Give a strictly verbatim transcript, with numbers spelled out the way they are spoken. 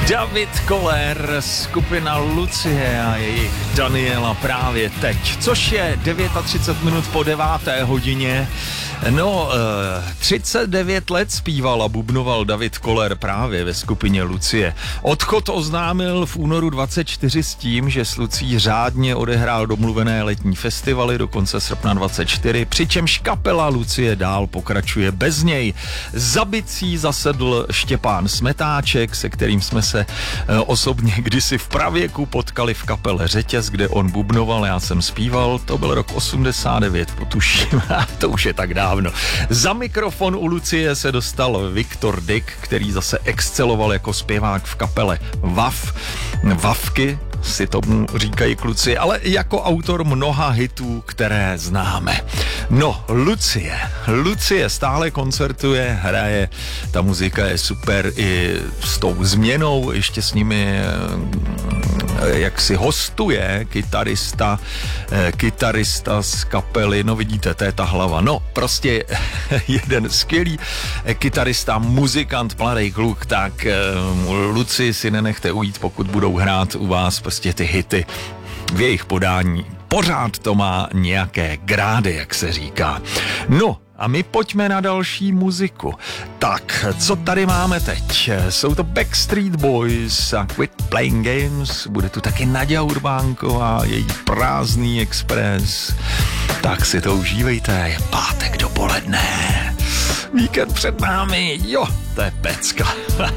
David Koller, skupina Lucie a jejich Daniela právě teď, což je třicet devět minut po deváté hodině. No, třicet devět let zpíval a bubnoval David Koller právě ve skupině Lucie. Odchod oznámil v únoru dvacet čtyři s tím, že s Lucí řádně odehrál domluvené letní festivaly do konce srpna dvacet čtyři, přičemž kapela Lucie dál pokračuje bez něj. Za bicí zasedl Štěpán Smetáček, se kterým jsme se osobně kdysi v pravěku potkali v kapele Řetěz, kde on bubnoval, já jsem zpíval, to byl rok osmdesát devět, potuším, to už je tak dávno. Za mikrofon u Lucie se dostal Viktor Dyk, který zase exceloval jako zpěvák v kapele Vav, Vavky, si tomu říkají kluci, ale jako autor mnoha hitů, které známe. No, Lucie. Lucie stále koncertuje, hraje, ta muzika je super i s tou změnou, ještě s nimi jak si hostuje kytarista, kytarista z kapely, no vidíte, to je ta hlava, no prostě jeden skvělý kytarista, muzikant, mladý kluk, tak Luci si nenechte ujít, pokud budou hrát u vás prostě ty hity v jejich podání. Pořád to má nějaké grády, jak se říká. No, a my pojďme na další muziku. Tak, co tady máme teď? Jsou to Backstreet Boys a Quit Playing Games. Bude tu taky Naďa Urbánková, její Prázdný Express. Tak si to užívejte, je pátek dopoledne. Víkend před námi, jo, to je pecka.